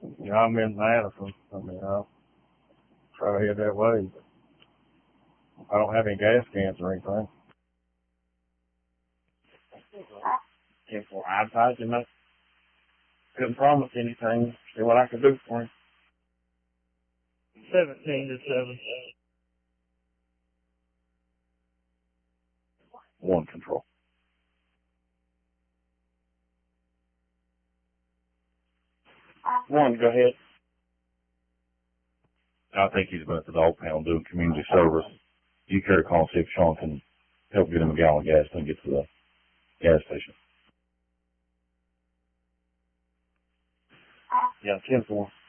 You know, I'm in Madison. I mean, I'll try to head that way. I don't have any gas cans or anything. If I advised him I couldn't promise anything, see what I could do for him. 17 to 7. 1 control. One, go ahead. I think he's been at the dog pound doing community service. You care to call and see if Sean can help get him a gallon of gas and get to the gas station. Yeah, 10-4.